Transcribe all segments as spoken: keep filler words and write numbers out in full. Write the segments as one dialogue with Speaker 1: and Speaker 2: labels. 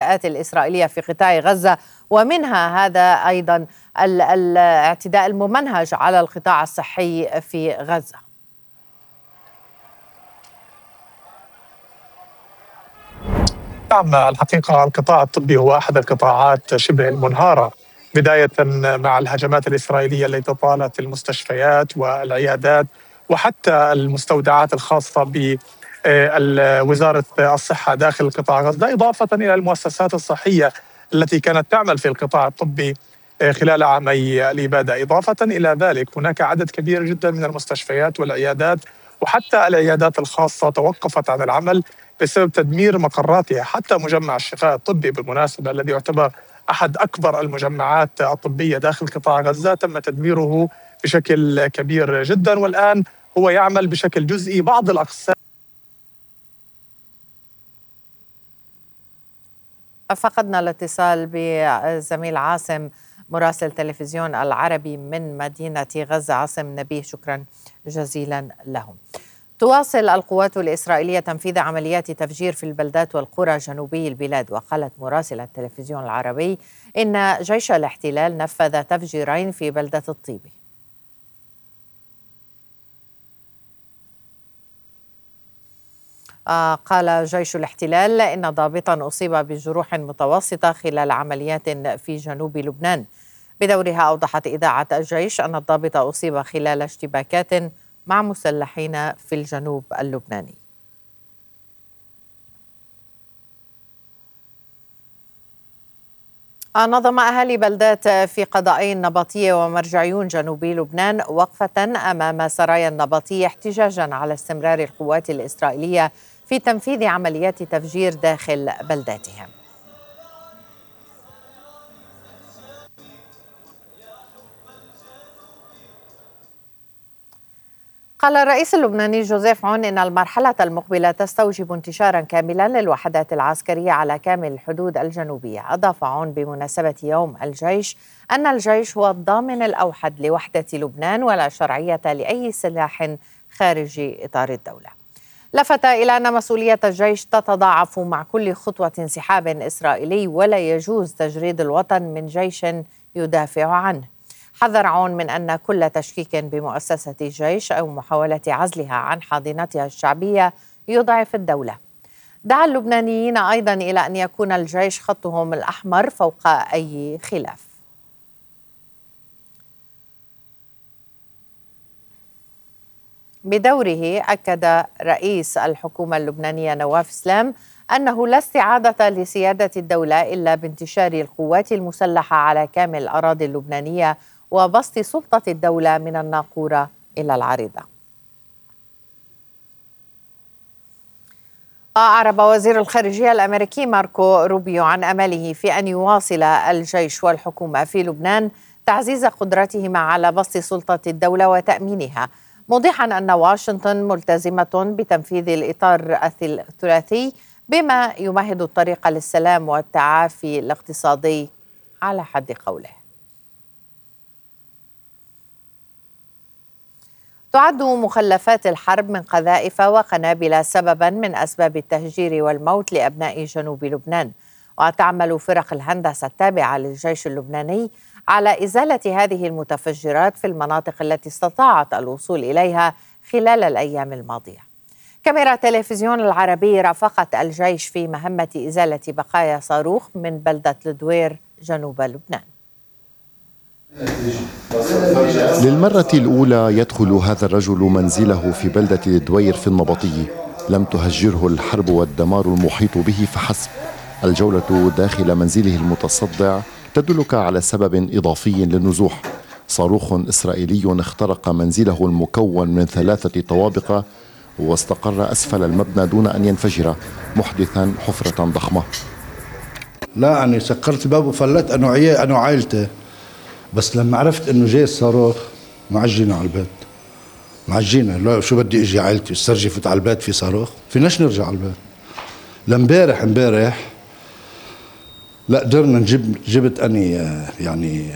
Speaker 1: الاعتداءات الإسرائيلية في قطاع غزة، ومنها هذا أيضا الاعتداء الممنهج على القطاع الصحي في غزة.
Speaker 2: نعم، الحقيقة القطاع الطبي هو أحد القطاعات شبه المنهارة، بداية مع الهجمات الإسرائيلية التي طالت المستشفيات والعيادات وحتى المستودعات الخاصة بوزارة الصحة داخل قطاع غزة، إضافة إلى المؤسسات الصحية التي كانت تعمل في القطاع الطبي خلال عامي الإبادة. إضافة إلى ذلك هناك عدد كبير جدا من المستشفيات والعيادات وحتى العيادات الخاصة توقفت عن العمل بسبب تدمير مقراتها. حتى مجمع الشفاء الطبي بالمناسبة الذي يعتبر أحد أكبر المجمعات الطبية داخل قطاع غزة تم تدميره بشكل كبير جدا، والآن هو يعمل بشكل جزئي. بعض الأقسام
Speaker 1: فقدنا الاتصال بزميل عاصم مراسل تلفزيون العربي من مدينة غزة. عاصم نبيه، شكرا جزيلا لهم. تواصل القوات الإسرائيلية تنفيذ عمليات تفجير في البلدات والقرى جنوبي البلاد، وقالت مراسلة التلفزيون العربي إن جيش الاحتلال نفذ تفجيرين في بلدة الطيبي. آه قال جيش الاحتلال إن ضابطا أصيب بجروح متوسطة خلال عمليات في جنوب لبنان. بدورها أوضحت إذاعة الجيش أن الضابط أصيب خلال اشتباكات مع مسلحين في الجنوب اللبناني. نظم أهالي بلدات في قضائي النبطية ومرجعيون جنوبي لبنان وقفة أمام سرايا النبطية احتجاجا على استمرار القوات الإسرائيلية في تنفيذ عمليات تفجير داخل بلداتهم. قال الرئيس اللبناني جوزيف عون إن المرحلة المقبلة تستوجب انتشارا كاملا للوحدات العسكرية على كامل الحدود الجنوبية. أضاف عون بمناسبة يوم الجيش أن الجيش هو الضامن الأوحد لوحدة لبنان ولا شرعية لأي سلاح خارج إطار الدولة. لفت إلى أن مسؤولية الجيش تتضاعف مع كل خطوة انسحاب إسرائيلي ولا يجوز تجريد الوطن من جيش يدافع عنه. حذر عون من أن كل تشكيك بمؤسسة الجيش أو محاولة عزلها عن حاضنتها الشعبية يضعف الدولة. دعا اللبنانيين أيضا إلى أن يكون الجيش خطهم الأحمر فوق أي خلاف. بدوره أكد رئيس الحكومة اللبنانية نواف سلام أنه لا استعادة لسيادة الدولة إلا بانتشار القوات المسلحة على كامل الأراضي اللبنانية وبسط سلطة الدولة من الناقورة إلى العريضة. أعرب وزير الخارجية الأمريكي ماركو روبيو عن أمله في أن يواصل الجيش والحكومة في لبنان تعزيز قدرتهما على بسط سلطة الدولة وتأمينها، موضحا أن واشنطن ملتزمة بتنفيذ الإطار الثلاثي بما يمهد الطريق للسلام والتعافي الاقتصادي على حد قوله. تعد مخلفات الحرب من قذائف وقنابل سببا من أسباب التهجير والموت لأبناء جنوب لبنان، وتعمل فرق الهندسة التابعة للجيش اللبناني على إزالة هذه المتفجرات في المناطق التي استطاعت الوصول إليها خلال الأيام الماضية. كاميرا تلفزيون العربي رافقت الجيش في مهمة إزالة بقايا صاروخ من بلدة الدوير جنوب لبنان.
Speaker 3: للمرة الأولى يدخل هذا الرجل منزله في بلدة الدوير في النبطي. لم تهجره الحرب والدمار المحيط به فحسب. الجولة داخل منزله المتصدع تدلك على سبب إضافي للنزوح. صاروخ إسرائيلي اخترق منزله المكون من ثلاثة طوابق واستقر أسفل المبنى دون أن ينفجر، محدثا حفرة ضخمة.
Speaker 4: لا أنا سكرت الباب وفلت أنا وعي أنا وعائلتي، بس لما عرفت إنه جاي الصاروخ معجينا على البيت. معجينا، لا شو بدي اجي عائلتي استرجفت على البيت في صاروخ؟ فيناش نرجع على البيت. لامبارح امبارح لا قدرنا نجيب، جبت اني يعني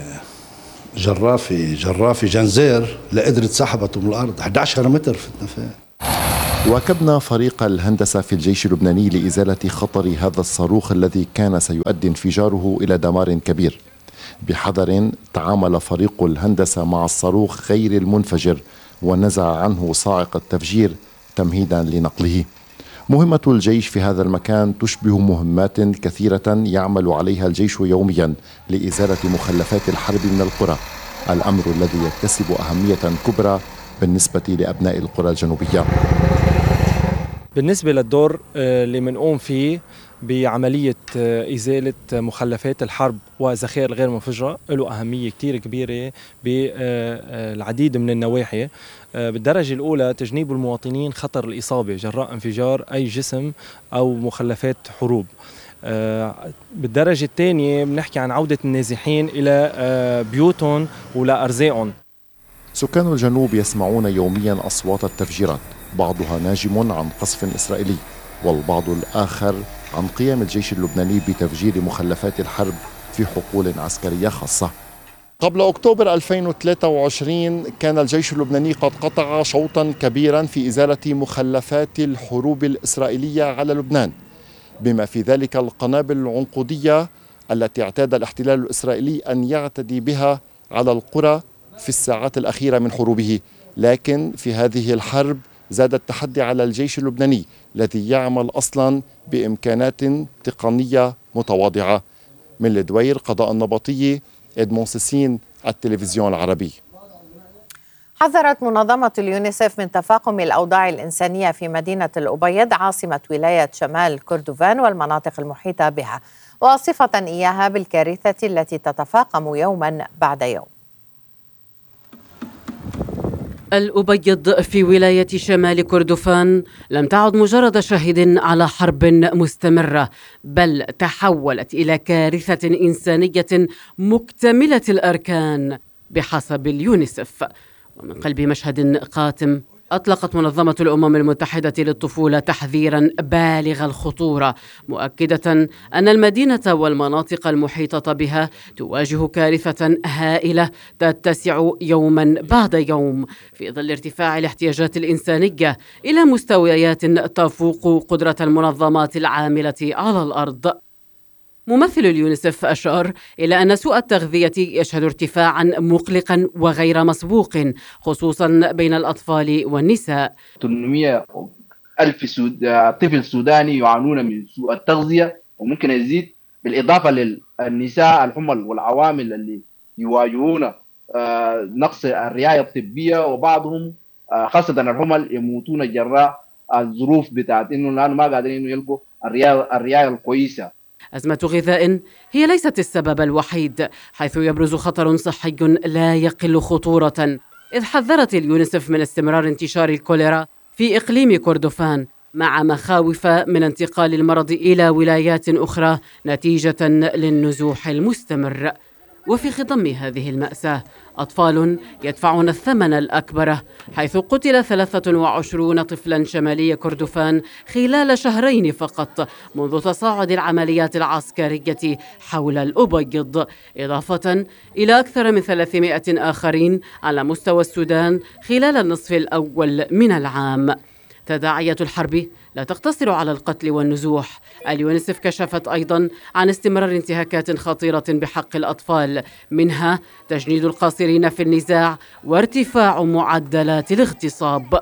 Speaker 4: جرافي جرافي جنزير لقدرت سحبته من الارض. أحد عشر متر فتنا فيه.
Speaker 3: واكبنا فريق الهندسة في الجيش اللبناني لإزالة خطر هذا الصاروخ الذي كان سيؤدي انفجاره إلى دمار كبير. بحذر تعامل فريق الهندسة مع الصاروخ غير المنفجر ونزع عنه صاعق التفجير تمهيدا لنقله. مهمة الجيش في هذا المكان تشبه مهمات كثيرة يعمل عليها الجيش يوميا لإزالة مخلفات الحرب من القرى، الأمر الذي يكتسب أهمية كبرى بالنسبة لأبناء القرى الجنوبية.
Speaker 5: بالنسبة للدور اللي منقوم فيه بعملية إزالة مخلفات الحرب والذخائر الغير منفجرة له أهمية كتير كبيرة بالعديد من النواحي. بالدرجة الأولى تجنيب المواطنين خطر الإصابة جراء انفجار أي جسم أو مخلفات حروب. بالدرجة الثانية بنحكي عن عودة النازحين إلى بيوتهم ولأرزاقهم.
Speaker 3: سكان الجنوب يسمعون يوميا أصوات التفجيرات، بعضها ناجم عن قصف إسرائيلي والبعض الآخر عن قيام الجيش اللبناني بتفجير مخلفات الحرب في حقول عسكرية خاصة. قبل أكتوبر ألفين وثلاثة وعشرين كان الجيش اللبناني قد قطع شوطا كبيرا في إزالة مخلفات الحروب الإسرائيلية على لبنان، بما في ذلك القنابل العنقودية التي اعتاد الاحتلال الإسرائيلي أن يعتدي بها على القرى في الساعات الأخيرة من حروبه. لكن في هذه الحرب زاد التحدي على الجيش اللبناني الذي يعمل أصلا بإمكانات تقنية متواضعة. من الدوير قضاء النبطية، إدمون سيسين، التلفزيون العربي.
Speaker 1: حذرت منظمة اليونيسف من تفاقم الأوضاع الإنسانية في مدينة الأبيض عاصمة ولاية شمال كردفان والمناطق المحيطة بها، واصفة إياها بالكارثة التي تتفاقم يوما بعد يوم.
Speaker 6: الأبيض في ولاية شمال كردفان لم تعد مجرد شاهد على حرب مستمرة، بل تحولت إلى كارثة إنسانية مكتملة الأركان بحسب اليونيسف. ومن قلب مشهد قاتم أطلقت منظمة الأمم المتحدة للطفولة تحذيرا بالغ الخطورة، مؤكدة أن المدينة والمناطق المحيطة بها تواجه كارثة هائلة تتسع يوما بعد يوم في ظل ارتفاع الاحتياجات الإنسانية إلى مستويات تفوق قدرة المنظمات العاملة على الأرض. ممثل اليونيسف أشار إلى أن سوء التغذية يشهد ارتفاعا مقلقا وغير مسبوق خصوصا بين الأطفال والنساء.
Speaker 7: ثمانمئة ألف طفل سوداني يعانون من سوء التغذية، وممكن يزيد بالإضافة للنساء الحمل والعوامل اللي يواجهون نقص الرعاية الطبية، وبعضهم خاصة الحمل يموتون جراء الظروف بتاعت إنه الآن ما قادرين يلقوا الرعاية الكويسة.
Speaker 6: أزمة غذاء هي ليست السبب الوحيد، حيث يبرز خطر صحي لا يقل خطورة، إذ حذرت اليونيسف من استمرار انتشار الكوليرا في إقليم كردفان، مع مخاوف من انتقال المرض إلى ولايات أخرى نتيجة للنزوح المستمر. وفي خضم هذه المأساة أطفال يدفعون الثمن الأكبر، حيث قتل ثلاثة وعشرين طفلا شمالي كردفان خلال شهرين فقط منذ تصاعد العمليات العسكرية حول الأبيض، إضافة إلى أكثر من ثلاثمائة آخرين على مستوى السودان خلال النصف الأول من العام. تداعيات الحرب لا تقتصر على القتل والنزوح. اليونيسف كشفت أيضا عن استمرار انتهاكات خطيرة بحق الأطفال، منها تجنيد القاصرين في النزاع وارتفاع معدلات الاغتصاب.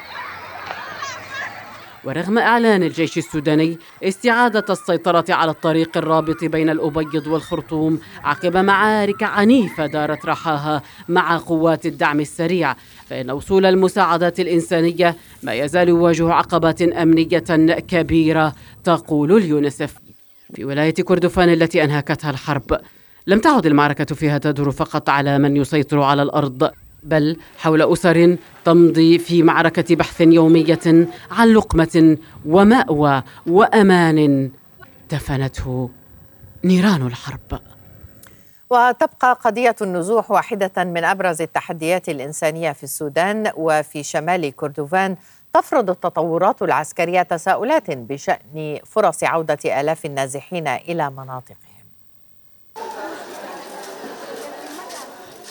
Speaker 6: ورغم إعلان الجيش السوداني استعادة السيطرة على الطريق الرابط بين الأبيض والخرطوم عقب معارك عنيفة دارت رحاها مع قوات الدعم السريع، فإن وصول المساعدات الإنسانية ما يزال يواجه عقبات أمنية كبيرة، تقول اليونيسف. في ولاية كردفان التي أنهكتها الحرب لم تعد المعركة فيها تدور فقط على من يسيطر على الأرض، بل حول أسر تمضي في معركة بحث يومية عن لقمة ومأوى وأمان دفنته نيران الحرب.
Speaker 1: وتبقى قضية النزوح واحدة من أبرز التحديات الإنسانية في السودان، وفي شمال كردفان تفرض التطورات العسكرية تساؤلات بشأن فرص عودة آلاف النازحين إلى مناطقهم.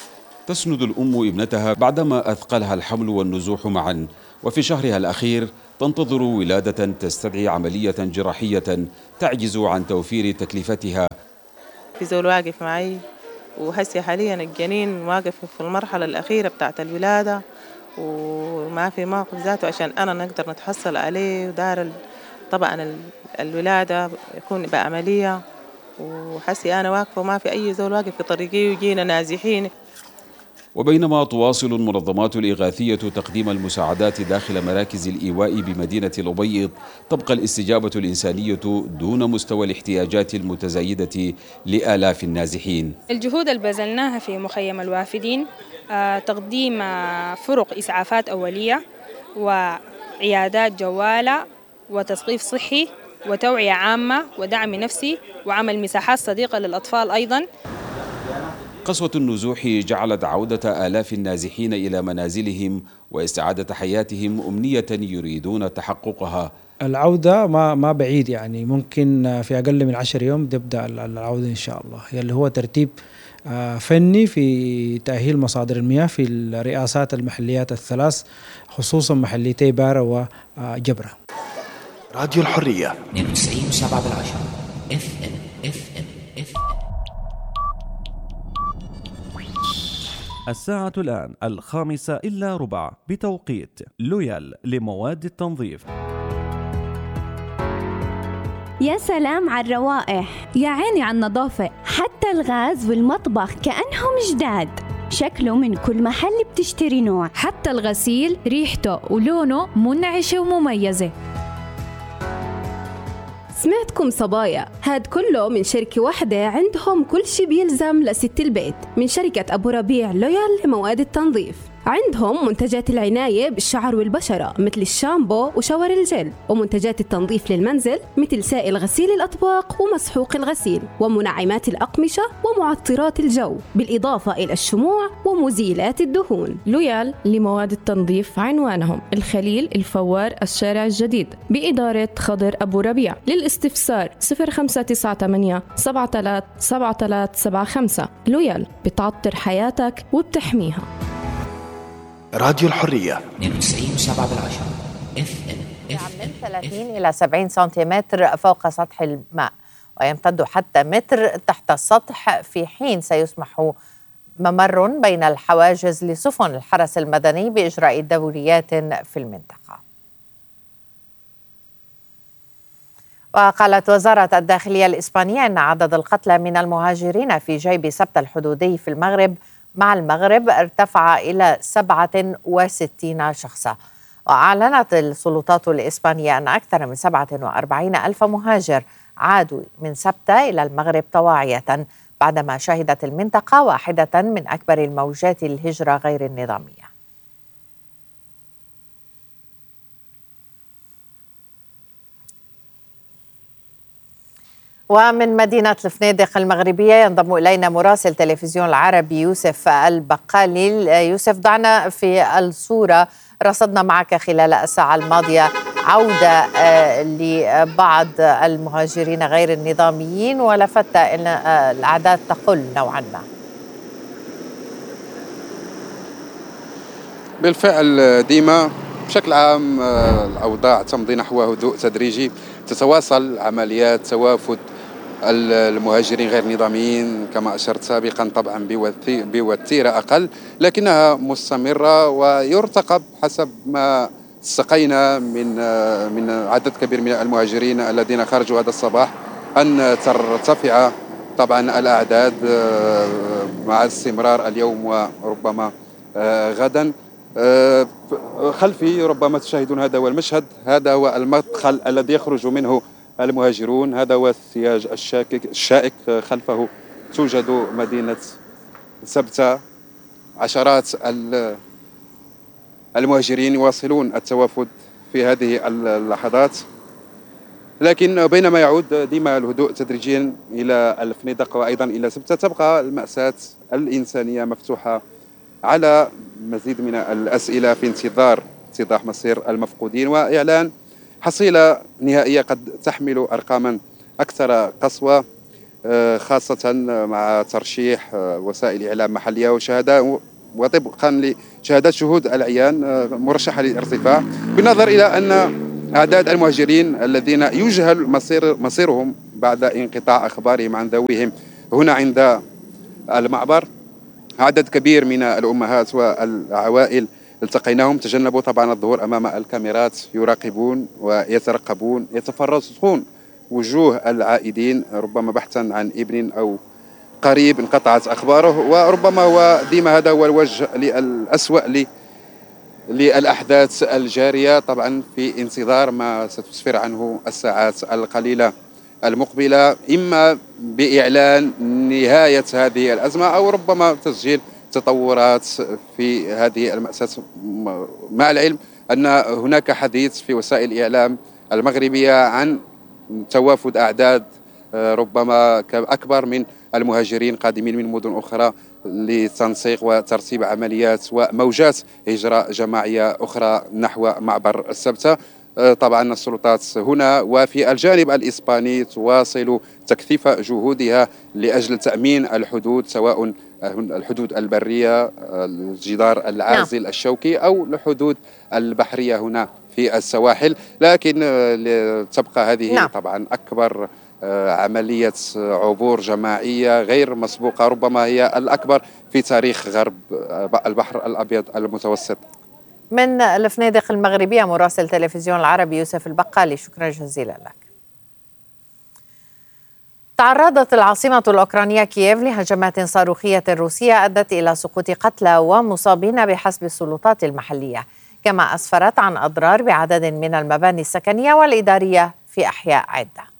Speaker 8: تسند الأم ابنتها بعدما أثقلها الحمل والنزوح معا، وفي شهرها الأخير تنتظر ولادة تستدعي عملية جراحية تعجز عن توفير تكلفتها.
Speaker 9: في زول واقف معي، وهسه حاليا الجنين واقف في المرحلة الأخيرة بتاعت الولادة، وما في موقف ذاته عشان أنا نقدر نتحصل عليه، ودار طبعا الولادة يكون بعملية، وحسي أنا واقفة وما في أي زول واقف في طريقي ويجينا نازحين.
Speaker 8: وبينما تواصل المنظمات الإغاثية تقديم المساعدات داخل مراكز الإيواء بمدينة الأبيض، تبقى الاستجابة الإنسانية دون مستوى الاحتياجات المتزايدة لآلاف النازحين.
Speaker 10: الجهود اللي بذلناها في مخيم الوافدين تقديم فرق إسعافات أولية وعيادات جوالة وتثقيف صحي وتوعية عامة ودعم نفسي وعمل مساحات صديقة للأطفال أيضاً.
Speaker 8: قسوة النزوح جعلت عودة آلاف النازحين إلى منازلهم واستعادة حياتهم أمنية يريدون تحققها.
Speaker 11: العودة ما ما بعيد، يعني ممكن في أقل من عشر يوم تبدأ العودة إن شاء الله، اللي هو ترتيب فني في تأهيل مصادر المياه في الرئاسات المحليات الثلاث، خصوصا محليتي بارة وجبرة.
Speaker 12: راديو الحرية
Speaker 13: اثنين وتسعين فاصلة سبعة بالعشرة اف ام اف ام اف ام.
Speaker 14: الساعة الآن الخامسة إلا ربع بتوقيت لويال لمواد التنظيف.
Speaker 15: يا سلام على الروائح، يا عيني على النظافة، حتى الغاز والمطبخ كأنهم جداد. شكله من كل محل بتشتري نوع،
Speaker 16: حتى الغسيل ريحته ولونه منعشة ومميزة.
Speaker 17: سمعتكم صبايا، هاد كله من شركة واحدة عندهم كل شي بيلزم لست البيت، من شركة أبو ربيع لويال لمواد التنظيف. عندهم منتجات العناية بالشعر والبشرة مثل الشامبو وشاور الجل، ومنتجات التنظيف للمنزل مثل سائل غسيل الأطباق ومسحوق الغسيل، ومنعمات الأقمشة ومعطرات الجو، بالإضافة إلى الشموع ومزيلات الدهون.
Speaker 18: لويال لمواد التنظيف عنوانهم الخليل الفوار الشارع الجديد بإدارة خضر أبو ربيع. للاستفسار صفر خمسة تسعة ثمانية سبعة ثلاثة سبعة ثلاثة سبعة خمسة. لويال بتعطر حياتك وبتحميها.
Speaker 12: راديو الحرية
Speaker 13: اثنين وتسعين فاصلة سبعة بالعشرة اف ام اف
Speaker 1: من ثلاثين إلى سبعين سنتيمتر فوق سطح الماء، ويمتد حتى متر تحت السطح، في حين سيسمح ممر بين الحواجز لسفن الحرس المدني بإجراء دوريات في المنطقة. وقالت وزارة الداخلية الإسبانية أن عدد القتلى من المهاجرين في جيب سبت الحدودي في المغرب مع المغرب ارتفع إلى سبعة وستين شخصا. وأعلنت السلطات الإسبانية أن أكثر من سبعة وأربعين ألف مهاجر عادوا من سبتة إلى المغرب طواعية، بعدما شهدت المنطقة واحدة من أكبر الموجات الهجرة غير النظامية. ومن مدينة الفنادق المغربية ينضم إلينا مراسل تلفزيون العربي يوسف البقالي. يوسف، ضعنا في الصورة، رصدنا معك خلال الساعة الماضية عودة لبعض المهاجرين غير النظاميين، ولفت أن الأعداد تقل نوعا ما.
Speaker 19: بالفعل ديما بشكل عام الأوضاع تمضي نحو هدوء تدريجي، تتواصل عمليات توافد المهاجرين غير النظاميين كما أشرت سابقا، طبعا بوتيرة أقل لكنها مستمرة، ويرتقب حسب ما استقينا من من عدد كبير من المهاجرين الذين خرجوا هذا الصباح أن ترتفع طبعا الأعداد مع استمرار اليوم وربما غدا. خلفي ربما تشاهدون هذا هو المشهد، هذا هو المدخل الذي يخرج منه المهاجرون، هذا هو السياج الشاكك الشائك، خلفه توجد مدينة سبتة. عشرات المهاجرين يواصلون التوافد في هذه اللحظات، لكن بينما يعود ديما الهدوء تدريجيا إلى الفنيدق وأيضا إلى سبتة، تبقى المأساة الإنسانية مفتوحة على مزيد من الأسئلة في انتظار اتضاح مصير المفقودين وإعلان حصيلة نهائية قد تحمل أرقاما أكثر قسوة، خاصة مع ترشيح وسائل إعلام محلية وشهادة وطبقا لشهادات شهود العيان مرشحة للارتفاع، بالنظر إلى أن أعداد المهاجرين الذين يجهل مصير مصيرهم بعد انقطاع أخبارهم عن ذويهم هنا عند المعبر. عدد كبير من الأمهات والعوائل التقيناهم تجنبوا طبعا الظهور أمام الكاميرات، يراقبون ويترقبون، يتفرسون وجوه العائدين ربما بحثا عن ابن أو قريب انقطعت أخباره، وربما هو ديما هذا هو الوجه الأسوأ لي للأحداث الجارية، طبعا في انتظار ما ستسفر عنه الساعات القليلة المقبلة، إما بإعلان نهاية هذه الأزمة أو ربما تسجيل تطورات في هذه المأساة، مع العلم أن هناك حديث في وسائل الإعلام المغربية عن توافد أعداد ربما أكبر من المهاجرين قادمين من مدن أخرى لتنسيق وترتيب عمليات وموجات هجرة جماعية أخرى نحو معبر السبتة. طبعا السلطات هنا وفي الجانب الإسباني تواصل تكثيف جهودها لأجل تأمين الحدود، سواء الحدود البرية الجدار العازل نعم. الشوكي أو الحدود البحرية هنا في السواحل، لكن تبقى هذه نعم. طبعا أكبر عملية عبور جماعية غير مسبوقة، ربما هي الأكبر في تاريخ غرب البحر الأبيض المتوسط.
Speaker 1: من الفنادق المغربية مراسل تلفزيون العربي يوسف البقالي، شكرا جزيلا لك. تعرضت العاصمة الأوكرانية كييف لهجمات صاروخية روسية أدت إلى سقوط قتلى ومصابين بحسب السلطات المحلية، كما أسفرت عن أضرار بعدد من المباني السكنية والإدارية في أحياء عدة.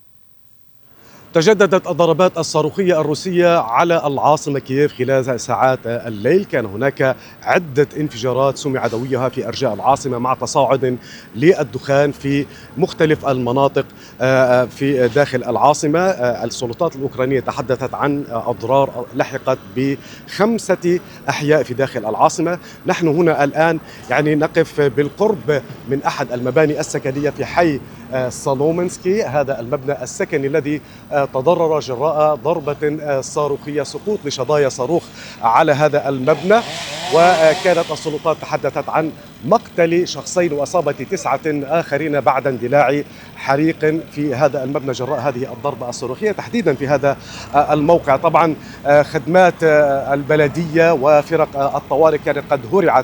Speaker 20: تجددت الضربات الصاروخية الروسية على العاصمة كييف خلال ساعات الليل. كان هناك عدة انفجارات سمع دويها في أرجاء العاصمة مع تصاعد للدخان في مختلف المناطق في داخل العاصمة. السلطات الأوكرانية تحدثت عن أضرار لحقت بخمسة أحياء في داخل العاصمة. نحن هنا الآن يعني نقف بالقرب من أحد المباني السكنية في حي سولومنسكي، هذا المبنى السكني الذي تضرر جراء ضربة صاروخية، سقوط لشظايا صاروخ على هذا المبنى. وكانت السلطات تحدثت عن مقتل شخصين وإصابة تسعة آخرين بعد اندلاع حريق في هذا المبنى جراء هذه الضربة الصاروخية تحديدا في هذا الموقع. طبعا خدمات البلدية وفرق الطوارئ كانت قد هرعت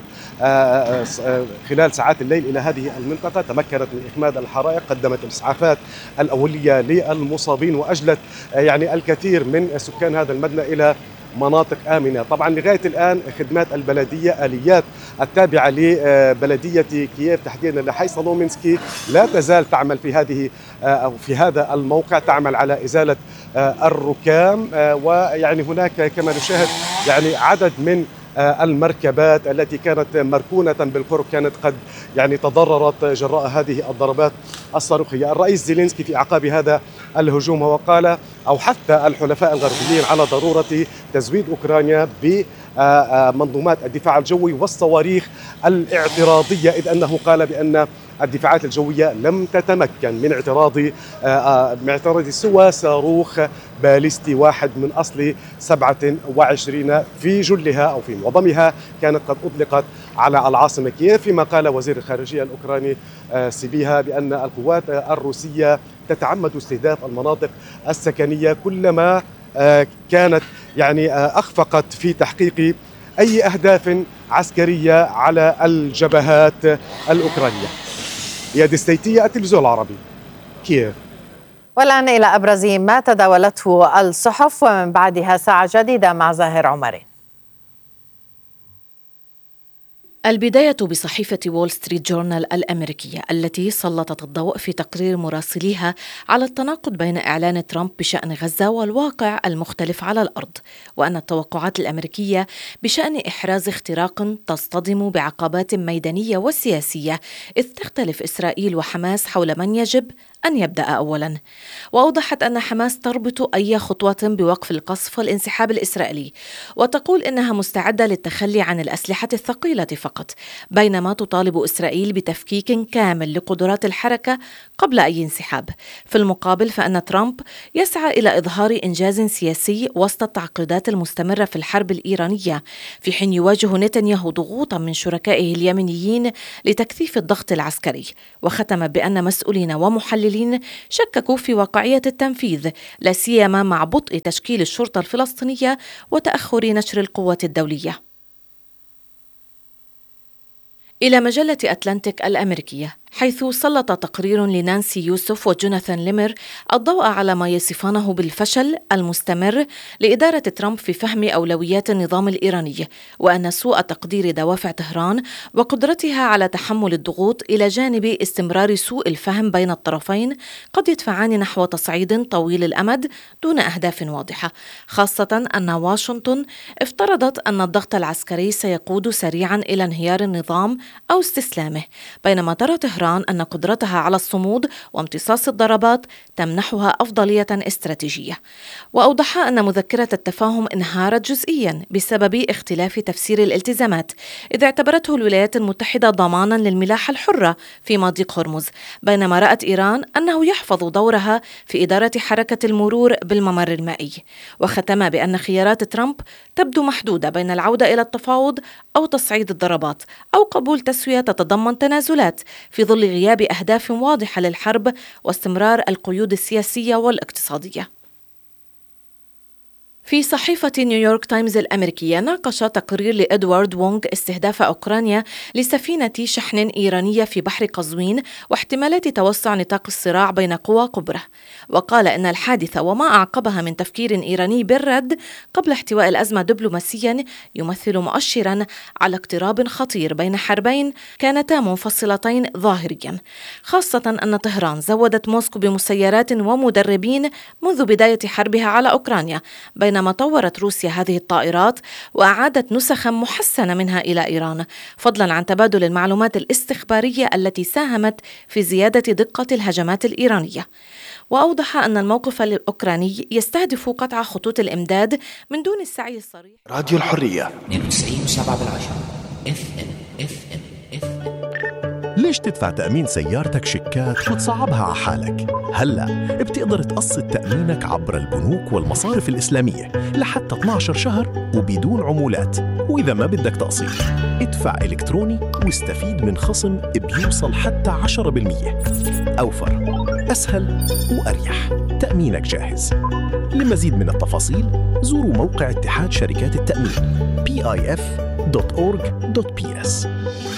Speaker 20: خلال ساعات الليل إلى هذه المنطقة، تمكنت من إخماد الحرائق، قدمت الإسعافات الأولية للمصابين وأجلت يعني الكثير من سكان هذا المبنى إلى مناطق آمنة. طبعا لغاية الآن خدمات البلدية آليات التابعة لبلدية كييف تحديدا لحي سولومنسكي لا تزال تعمل في هذه أو في هذا الموقع، تعمل على إزالة الركام، ويعني هناك كما نشاهد يعني عدد من المركبات التي كانت مركونة بالقرب كانت قد يعني تضررت جراء هذه الضربات الصاروخية. الرئيس زيلينسكي في أعقاب هذا الهجوم وقال أو حث الحلفاء الغربيين على ضرورة تزويد أوكرانيا بمنظومات الدفاع الجوي والصواريخ الاعتراضية، إذ أنه قال بأن الدفاعات الجوية لم تتمكن من اعتراض من اعتراض سوى صاروخ باليستي واحد من أصل سبعة وعشرين في جلها أو في معظمها كانت قد أطلقت على العاصمة كييف، فيما قال وزير الخارجية الأوكراني سيبيها بأن القوات الروسية تتعمد استهداف المناطق السكنية كلما كانت يعني أخفقت في تحقيق أي أهداف عسكرية على الجبهات الأوكرانية. إياد السيتية، التلفزيون العربي، كييف.
Speaker 1: والآن إلى أبرز ما تداولته الصحف ومن بعدها ساعة جديدة مع زاهر عمري.
Speaker 21: البداية بصحيفة وول ستريت جورنال الأمريكية التي سلطت الضوء في تقرير مراسليها على التناقض بين إعلان ترامب بشأن غزة والواقع المختلف على الأرض، وأن التوقعات الأمريكية بشأن إحراز اختراق تصطدم بعقبات ميدانية وسياسية، إذ تختلف إسرائيل وحماس حول من يجب أن يبدأ أولاً. وأوضحت أن حماس تربط أي خطوة بوقف القصف والانسحاب الإسرائيلي، وتقول إنها مستعدة للتخلي عن الأسلحة الثقيلة فقط. فقط، بينما تطالب إسرائيل بتفكيك كامل لقدرات الحركة قبل أي انسحاب. في المقابل فإن ترامب يسعى إلى إظهار إنجاز سياسي وسط التعقيدات المستمرة في الحرب الإيرانية، في حين يواجه نتنياهو ضغوطا من شركائه اليمنيين لتكثيف الضغط العسكري. وختم بأن مسؤولين ومحللين شككوا في واقعية التنفيذ، لا سيما مع بطء تشكيل الشرطة الفلسطينية وتأخر نشر القوة الدولية. إلى مجلة أتلانتيك الأمريكية، حيث سلط تقرير لنانسي يوسف وجوناثان ليمر الضوء على ما يصفانه بالفشل المستمر لإدارة ترامب في فهم أولويات النظام الإيراني، وأن سوء تقدير دوافع طهران وقدرتها على تحمل الضغوط إلى جانب استمرار سوء الفهم بين الطرفين قد يدفعان نحو تصعيد طويل الأمد دون أهداف واضحة، خاصة أن واشنطن افترضت أن الضغط العسكري سيقود سريعا إلى انهيار النظام أو استسلامه، بينما ترى طهران أن قدرتها على الصمود وامتصاص الضربات تمنحها أفضلية استراتيجية. وأوضح أن مذكرة التفاهم انهارت جزئيا بسبب اختلاف تفسير الالتزامات، إذ اعتبرته الولايات المتحدة ضمانا للملاحة الحرة في مضيق هرمز، بينما رأت إيران أنه يحفظ دورها في إدارة حركة المرور بالممر المائي. وختم بأن خيارات ترامب تبدو محدودة بين العودة إلى التفاوض أو تصعيد الضربات أو قبول تسوية تتضمن تنازلات في ظل غياب أهداف واضحة للحرب واستمرار القيود السياسية والاقتصادية. في صحيفة نيويورك تايمز الأمريكية ناقش تقرير لإدوارد وونغ استهداف أوكرانيا لسفينة شحن إيرانية في بحر قزوين واحتمالات توسع نطاق الصراع بين قوى كبرى، وقال إن الحادثة وما أعقبها من تفكير إيراني بالرد قبل احتواء الأزمة دبلوماسيا يمثل مؤشرا على اقتراب خطير بين حربين كانتا منفصلتين ظاهريا، خاصة أن طهران زودت موسكو بمسيرات ومدربين منذ بداية حربها على أوكرانيا، بين بينما طورت روسيا هذه الطائرات وأعادت نسخا محسنة منها إلى إيران، فضلا عن تبادل المعلومات الاستخبارية التي ساهمت في زيادة دقة الهجمات الإيرانية. وأوضح أن الموقف الأوكراني يستهدف قطع خطوط الإمداد من دون السعي الصريح.
Speaker 12: راديو الحرية
Speaker 13: اثنين وتسعين وسبعة بالعشرة اف ام اف ام اف ام.
Speaker 2: ليش تدفع تأمين سيارتك شيكات وتصعبها على حالك؟ هلأ بتقدر تقسط تأمينك عبر البنوك والمصارف الإسلامية لحتى اثني عشر شهر وبدون عمولات، وإذا ما بدك تقسيط ادفع إلكتروني واستفيد من خصم بيوصل حتى عشرة بالمية. أوفر، أسهل وأريح، تأمينك جاهز. لمزيد من التفاصيل زوروا موقع اتحاد شركات التأمين بي آي إف دوت أورج دوت بي إس.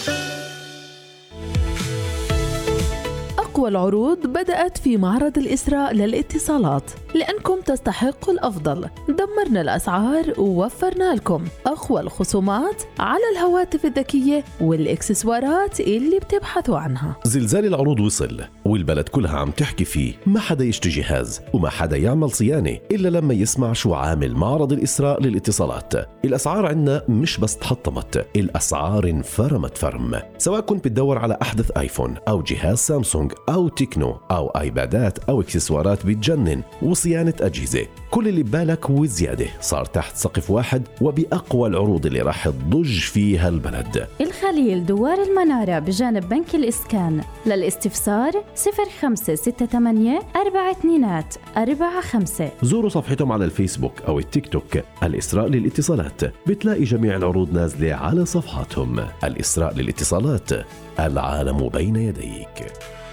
Speaker 22: أقوى العروض بدأت في معرض الإسراء للاتصالات، لأنكم تستحقوا الأفضل. دمرنا الأسعار ووفرنا لكم أقوى الخصومات على الهواتف الذكية والإكسسوارات اللي بتبحثوا عنها.
Speaker 23: زلزال العروض وصل والبلد كلها عم تحكي فيه، ما حدا يشتري جهاز وما حدا يعمل صيانة إلا لما يسمع شو عامل معرض الإسراء للاتصالات. الأسعار عنا مش بس تحطمت، الأسعار انفرمت فرم. سواء كنت بتدور على أحدث آيفون أو جهاز سامسونج أو تكنو أو آيبادات أو إكسسوارات بتجنن وصيانة أجهزة، كل اللي ببالك وزيادة صار تحت سقف واحد وبأقوى العروض اللي راح تضج فيها البلد.
Speaker 15: الخليل دوار المنارة بجانب بنك الإسكان. للاستفسار صفر خمسة ستة ثمانية أربعة اثنين أربعة خمسة.
Speaker 23: زوروا صفحتهم على الفيسبوك أو التيك توك الإسراء للاتصالات، بتلاقي جميع العروض نازلة على صفحاتهم. الإسراء للاتصالات، العالم بين يديك.